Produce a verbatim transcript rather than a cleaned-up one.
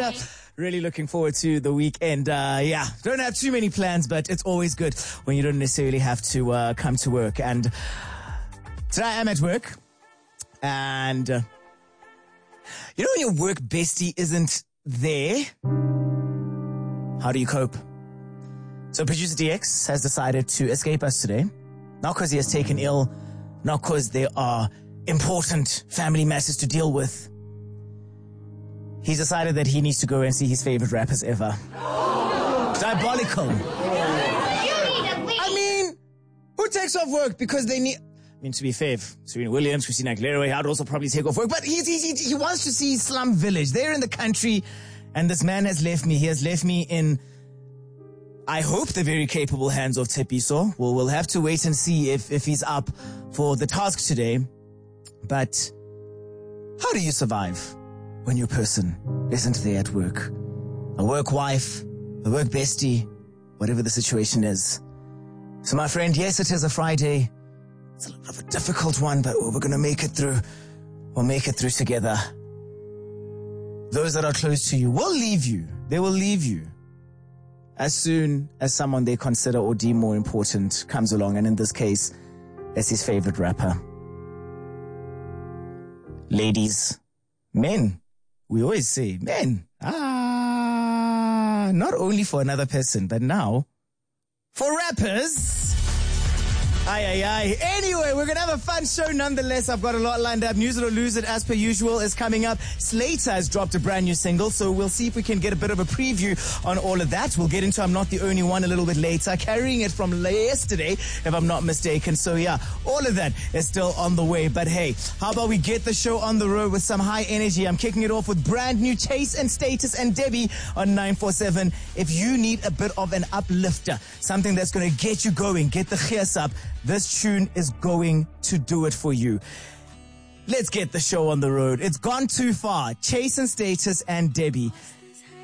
uh, really looking forward to the weekend. Uh, yeah, don't have too many plans, but it's always good when you don't necessarily have to uh, come to work. And today I'm at work, and uh, you know when your work bestie isn't there, how do you cope? So producer D X has decided to escape us today. Not because he has taken ill, not because there are important family matters to deal with. He's decided that he needs to go and see his favorite rappers ever. Diabolical. I mean, who takes off work because they need... I mean, to be fair, Serena Williams, Christina Aguilera, I'd also probably take off work, but he's, he's, he wants to see Slum Village. They're in the country, and this man has left me. He has left me in, I hope, the very capable hands of Tepiso. Well, we'll have to wait and see if, if he's up for the task today. But how do you survive when your person isn't there at work? A work wife, a work bestie, whatever the situation is. So my friend, yes, it is a Friday. It's a little bit of a difficult one, but we're going to make it through. We'll make it through together. Those that are close to you will leave you. They will leave you as soon as someone they consider or deem more important comes along. And in this case, it's his favorite rapper. Ladies, men, we always say men. Ah, not only for another person, but now for rappers. Aye, aye, aye. Anyway, we're going to have a fun show nonetheless. I've got a lot lined up. News It or Lose It, as per usual, is coming up. Slater has dropped a brand new single, so we'll see if we can get a bit of a preview on all of that. We'll get into I'm Not the Only One a little bit later, carrying it from yesterday, if I'm not mistaken. So yeah, all of that is still on the way. But hey, how about we get the show on the road with some high energy? I'm kicking it off with brand new Chase and Status and Debbie on nine four seven. If you need a bit of an uplifter, something that's going to get you going, get the gears up, this tune is going to do it for you. Let's get the show on the road. It's gone too far. Chase and Status and Debbie.